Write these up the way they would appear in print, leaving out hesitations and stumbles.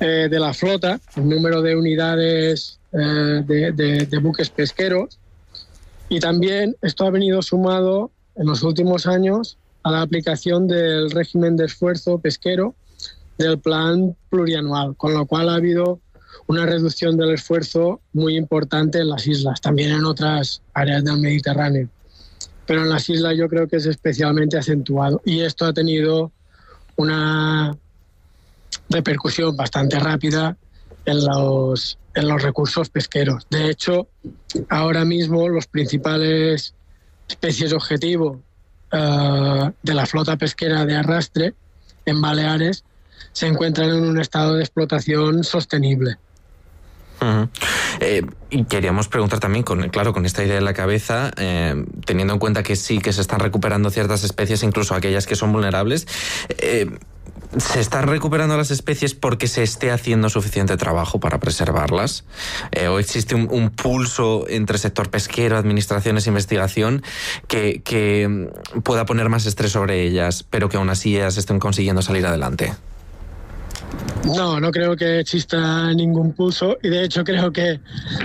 de la flota, el número de unidades de buques pesqueros, y también esto ha venido sumado en los últimos años a la aplicación del régimen de esfuerzo pesquero del plan plurianual, con lo cual ha habido una reducción del esfuerzo muy importante en las islas, también en otras áreas del Mediterráneo. Pero en las islas yo creo que es especialmente acentuado, y esto ha tenido una repercusión bastante rápida en los recursos pesqueros. De hecho, ahora mismo los principales especies objetivo de la flota pesquera de arrastre en Baleares se encuentran en un estado de explotación sostenible. Uh-huh. Y queríamos preguntar también, con esta idea en la cabeza, teniendo en cuenta que sí que se están recuperando ciertas especies, incluso aquellas que son vulnerables, ¿se están recuperando las especies porque se esté haciendo suficiente trabajo para preservarlas? ¿O existe un pulso entre sector pesquero, administraciones, investigación, que pueda poner más estrés sobre ellas, pero que aún así ellas estén consiguiendo salir adelante? No creo que exista ningún pulso, y de hecho creo que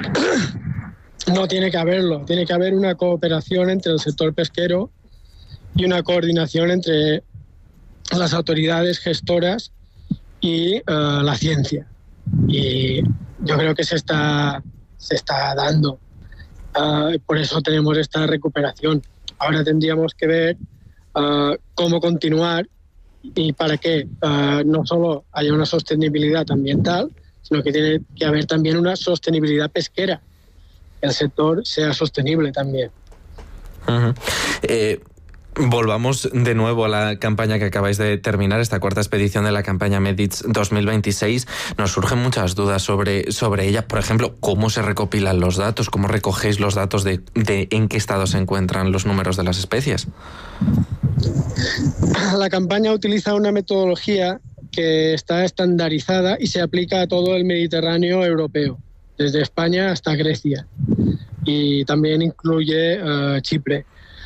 no tiene que haberlo. Tiene que haber una cooperación entre el sector pesquero y una coordinación entre las autoridades gestoras y la ciencia. Y yo creo que se está dando. Por eso tenemos esta recuperación. Ahora tendríamos que ver cómo continuar y para que no solo haya una sostenibilidad ambiental, sino que tiene que haber también una sostenibilidad pesquera. Que el sector sea sostenible también. Uh-huh. Volvamos de nuevo a la campaña que acabáis de terminar, esta cuarta expedición de la campaña MEDITS 2026. Nos surgen muchas dudas sobre ella. Por ejemplo, ¿cómo se recopilan los datos? ¿Cómo recogéis los datos de en qué estado se encuentran los números de las especies? La campaña utiliza una metodología que está estandarizada y se aplica a todo el Mediterráneo europeo, desde España hasta Grecia, y también incluye Chipre.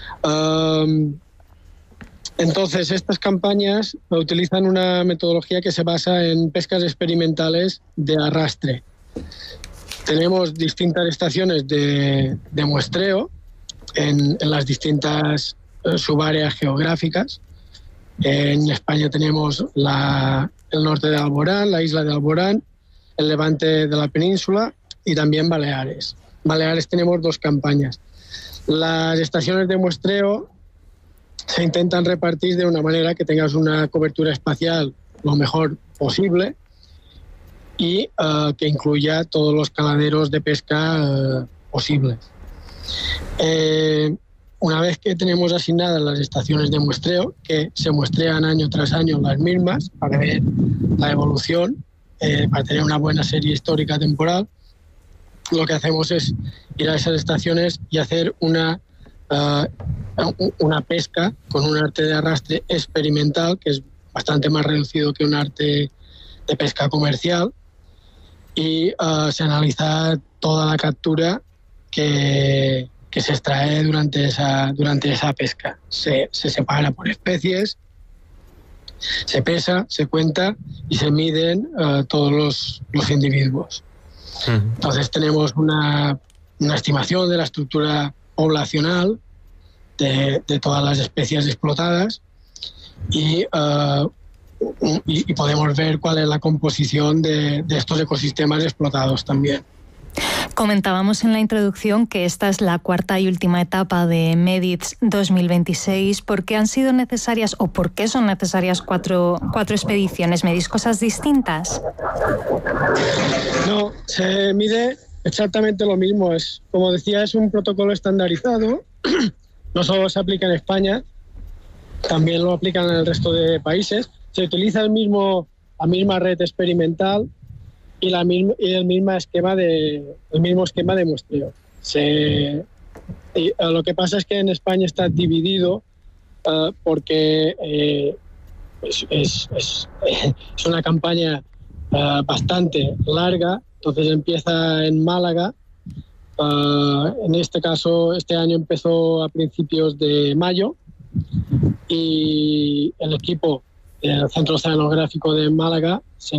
Entonces, estas campañas utilizan una metodología que se basa en pescas experimentales de arrastre. Tenemos distintas estaciones de muestreo en las distintas subáreas geográficas. En España tenemos el norte de Alborán, la isla de Alborán, el levante de la península y también Baleares. Baleares tenemos 2 campañas. Las estaciones de muestreo se intentan repartir de una manera que tengas una cobertura espacial lo mejor posible y que incluya todos los caladeros de pesca posibles. Una vez que tenemos asignadas las estaciones de muestreo, que se muestrean año tras año las mismas para ver la evolución, para tener una buena serie histórica temporal, lo que hacemos es ir a esas estaciones y hacer una pesca con un arte de arrastre experimental, que es bastante más reducido que un arte de pesca comercial, y se analiza toda la captura que se extrae durante esa pesca. Se separa por especies, se pesa, se cuenta y se miden todos los individuos. Entonces tenemos una estimación de la estructura poblacional de todas las especies explotadas y podemos ver cuál es la composición de estos ecosistemas explotados también. Comentábamos en la introducción que esta es la cuarta y última etapa de MEDITS 2026. ¿Por qué han sido necesarias o por qué son necesarias cuatro expediciones? ¿Medís cosas distintas? No, se mide exactamente lo mismo. Como decía, es un protocolo estandarizado. No solo se aplica en España, también lo aplican en el resto de países. Se utiliza la misma red experimental y el mismo esquema de muestreo. Lo que pasa es que en España está dividido porque es una campaña bastante larga. Entonces empieza en Málaga. En este caso, este año empezó a principios de mayo y el equipo del Centro Oceanográfico de Málaga se